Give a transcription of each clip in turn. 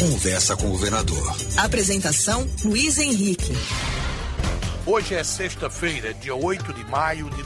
Conversa com o Governador. Apresentação, Luiz Henrique. Hoje é sexta-feira, dia 8 de maio de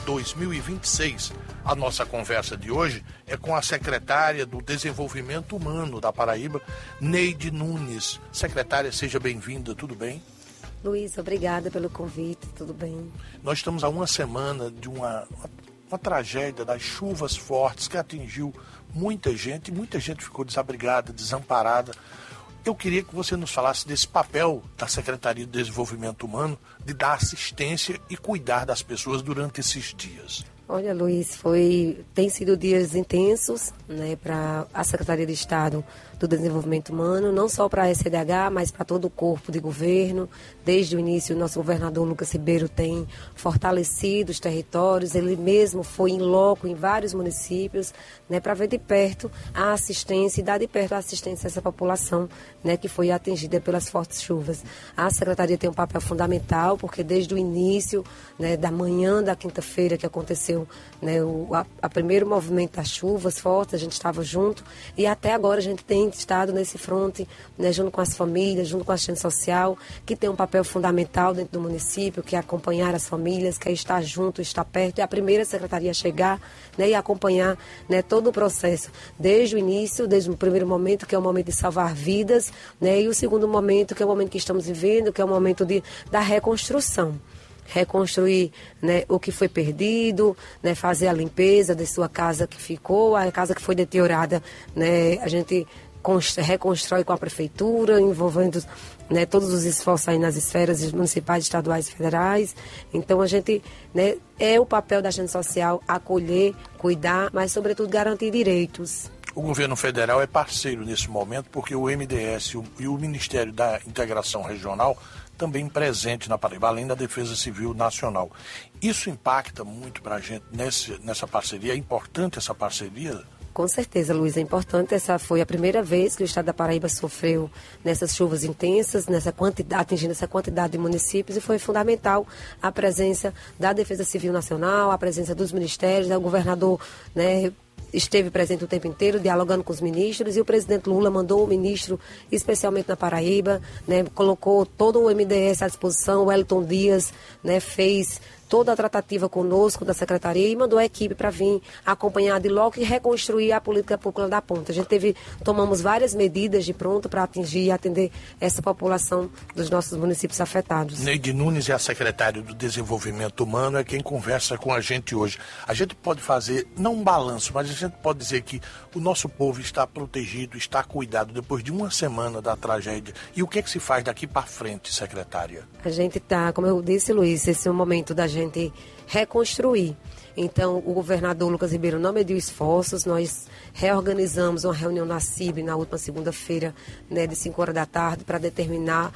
2026. A nossa conversa de hoje é com a secretária do Desenvolvimento Humano da Paraíba, Neide Nunes. Secretária, seja bem-vinda, tudo bem? Luiz, obrigada pelo convite, tudo bem? Nós estamos há uma semana de uma tragédia das chuvas fortes que atingiu muita gente ficou desabrigada, desamparada. Eu queria que você nos falasse desse papel da Secretaria de Desenvolvimento Humano de dar assistência e cuidar das pessoas durante esses dias. Olha, Luiz, tem sido dias intensos, né, para a Secretaria de Estado do Desenvolvimento Humano, não só para a SDH, mas para todo o corpo de governo. Desde o início, o nosso governador Lucas Ribeiro tem fortalecido os territórios, ele mesmo foi em loco em vários municípios, né, para ver de perto a assistência e dar de perto a assistência a essa população, né, que foi atingida pelas fortes chuvas. A Secretaria tem um papel fundamental, porque desde o início, né, da manhã da quinta-feira que aconteceu, né, a primeiro movimento das chuvas fortes, a gente estava junto, e até agora a gente tem estado nesse fronte, né, junto com as famílias, junto com a assistência social, que tem um papel fundamental dentro do município, que é acompanhar as famílias, que é estar junto, estar perto, é a primeira secretaria a chegar, né, e acompanhar, né, todo o processo, desde o início, desde o primeiro momento, que é o momento de salvar vidas, né, e o segundo momento, que é o momento que estamos vivendo, que é o momento da reconstrução. Reconstruir, né, o que foi perdido, né, fazer a limpeza de sua casa que ficou, a casa que foi deteriorada, né, a gente reconstrói com a prefeitura, envolvendo, né, todos os esforços aí nas esferas municipais, estaduais e federais. Então a gente, né, é o papel da agência social acolher, cuidar, mas sobretudo garantir direitos. O governo federal é parceiro nesse momento porque o MDS e o Ministério da Integração Regional também presente na Paraíba, além da Defesa Civil Nacional. Isso impacta muito para a gente nessa parceria? É importante essa parceria? Com certeza, Luiz, é importante. Essa foi a primeira vez que o estado da Paraíba sofreu nessas chuvas intensas, atingindo essa quantidade de municípios, e foi fundamental a presença da Defesa Civil Nacional, a presença dos ministérios, o governador, né, esteve presente o tempo inteiro, dialogando com os ministros, e o presidente Lula mandou o ministro, especialmente na Paraíba, né, colocou todo o MDS à disposição, o Wellington Dias, né, fez toda a tratativa conosco da Secretaria e mandou a equipe para vir acompanhar de logo e reconstruir a política pública da ponta. A gente tomamos várias medidas de pronto para atingir e atender essa população dos nossos municípios afetados. Neide Nunes é a secretária do Desenvolvimento Humano, é quem conversa com a gente hoje. A gente pode fazer, não um balanço, mas a gente pode dizer que o nosso povo está protegido, está cuidado depois de uma semana da tragédia. E o que é que se faz daqui para frente, secretária? A gente está, como eu disse, Luiz, esse é o momento da gente reconstruir. Então, o governador Lucas Ribeiro não mediu esforços, nós reorganizamos uma reunião na CIB na última segunda-feira, né, de 5 horas da tarde, para determinar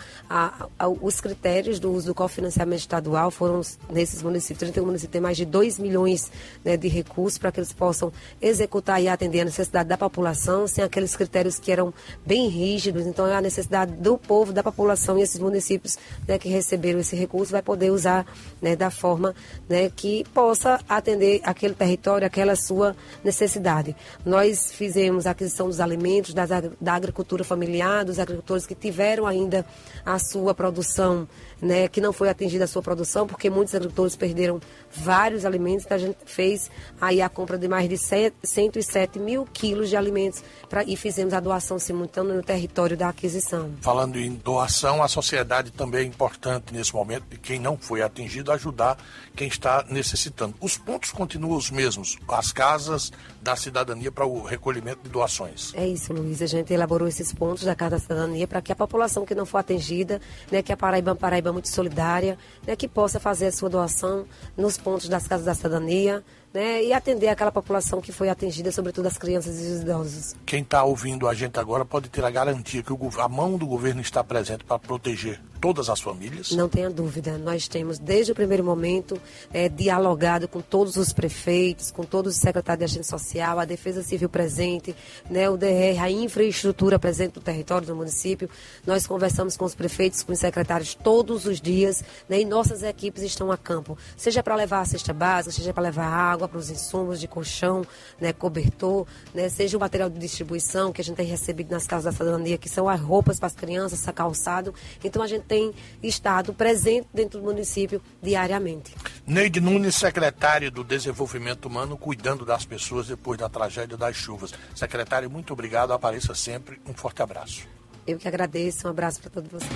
os critérios do uso do cofinanciamento estadual. Foram nesses municípios, 31 municípios, tem mais de 2 milhões, né, de recursos para que eles possam executar e atender a necessidade da população, sem aqueles critérios que eram bem rígidos. Então, é a necessidade do povo, da população, e esses municípios, né, que receberam esse recurso vai poder usar, né, da forma, né, que possa atender aquele território, aquela sua necessidade. Nós fizemos a aquisição dos alimentos da agricultura familiar, dos agricultores que tiveram ainda a sua produção, né, que não foi atingida a sua produção, porque muitos agricultores perderam vários alimentos. Então a gente fez aí a compra de mais de 107 mil quilos de alimentos e fizemos a doação simultânea no território da aquisição. Falando em doação, a sociedade também é importante nesse momento, de quem não foi atingido, ajudar quem está necessitando. Os pontos continuam os mesmos, as casas da cidadania para o recolhimento de doações. É isso, Luiz. A gente elaborou esses pontos da Casa da Cidadania para que a população que não for atingida, né, que a Paraíba muito solidária, né, que possa fazer a sua doação nos pontos das Casas da Cidadania, né, e atender aquela população que foi atingida, sobretudo as crianças e os idosos. Quem está ouvindo a gente agora pode ter a garantia que a mão do governo está presente para proteger todas as famílias? Não tenha dúvida. Nós temos, desde o primeiro momento, dialogado com todos os prefeitos, com todos os secretários de assistência policial, a Defesa Civil presente, né, o DR, a infraestrutura presente no território do município. Nós conversamos com os prefeitos, com os secretários todos os dias, né, e nossas equipes estão a campo, seja para levar a cesta básica, seja para levar água para os insumos de colchão, né, cobertor, né, seja o material de distribuição que a gente tem recebido nas casas da cidadania, que são as roupas para as crianças, calçado. Então a gente tem estado presente dentro do município diariamente. Neide Nunes, secretária do Desenvolvimento Humano, cuidando das pessoas depois da tragédia das chuvas. Secretária, muito obrigado, apareça sempre, um forte abraço. Eu que agradeço, um abraço para todos vocês.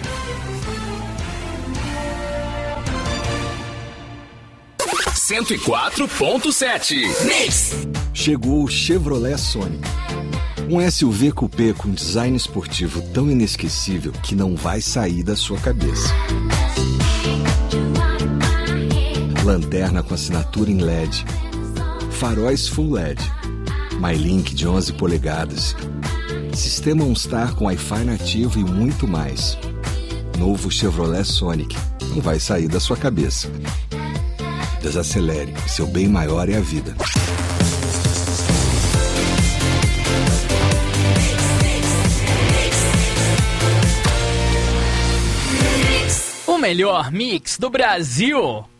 104.7 Mix. Chegou o Chevrolet Sonic. Um SUV coupé com design esportivo tão inesquecível que não vai sair da sua cabeça. Lanterna com assinatura em LED. Faróis Full LED. MyLink de 11 polegadas. Sistema OnStar com Wi-Fi nativo e muito mais. Novo Chevrolet Sonic. Não vai sair da sua cabeça. Desacelere. Seu bem maior é a vida. O melhor mix do Brasil.